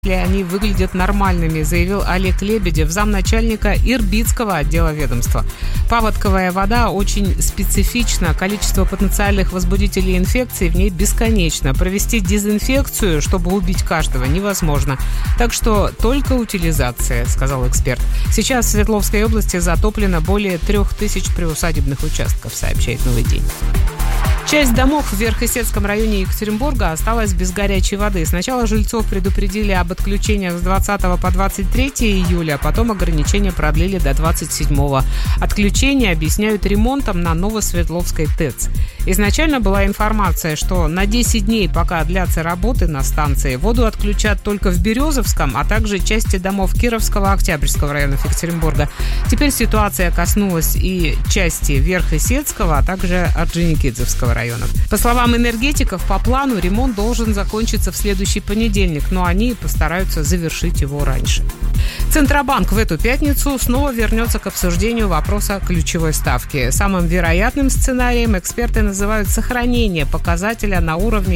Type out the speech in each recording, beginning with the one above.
они выглядят нормальными, заявил Олег Лебедев, замначальника Ирбитского отдела ведомства. Паводковая вода очень специфична, количество потенциальных возбудителей инфекции в ней бесконечно. Провести дезинфекцию, чтобы убить каждого, невозможно. Так что только утилизация, сказал эксперт. Сейчас в Свердловской области затоплено более 3000 приусадебных участков, сообщает «Новый день». Часть домов в Верхесецком районе Екатеринбурга осталась без горячей воды. Сначала жильцов предупредили об отключениях с 20 по 23 июля, а потом ограничения продлили до 27-го. Отключение объясняют ремонтом на Новосвердловской ТЭЦ. Изначально была информация, что на 10 дней, пока длятся работы на станции, воду отключат только в Березовском, а также части домов Кировского, Октябрьского районов Екатеринбурга. Теперь ситуация коснулась и части Верхесецкого, а также Орджоникидзевского районов. По словам энергетиков, по плану ремонт должен закончиться в следующий понедельник, но они постараются завершить его раньше. Центробанк в эту пятницу снова вернется к обсуждению вопроса ключевой ставки. Самым вероятным сценарием эксперты называют сохранение показателя на уровне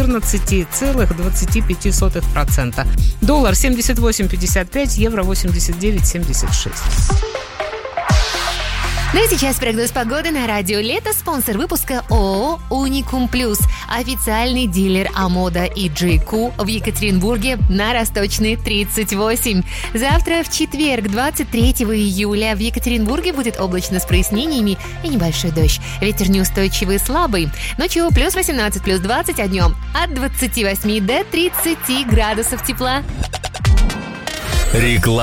14,25%. Доллар 78,55, евро 89,76. Ну и сейчас прогноз погоды на радио Лето. Спонсор выпуска ООО «Уникум Плюс». Официальный дилер Амода и Джейку в Екатеринбурге на Росточной, 38. Завтра в четверг, 23 июля, в Екатеринбурге будет облачно с прояснениями и небольшой дождь. Ветер неустойчивый и слабый. Ночью плюс 18, плюс 20, а днем от 28 до 30 градусов тепла. Реклама.